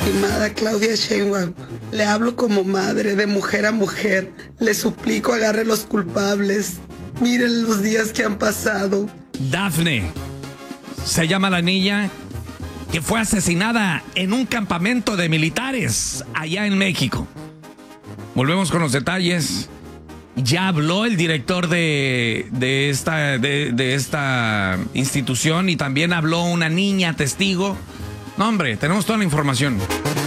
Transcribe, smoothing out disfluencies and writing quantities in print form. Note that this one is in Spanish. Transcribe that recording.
estimada Claudia Sheinbaum, le hablo como madre, de mujer a mujer. Le suplico, agarre los culpables. Miren los días que han pasado. Dafne, se llama la niña que fue asesinada en un campamento de militares allá en México. Volvemos con los detalles. Ya habló el director de esta institución y también habló una niña testigo. No, hombre, tenemos toda la información.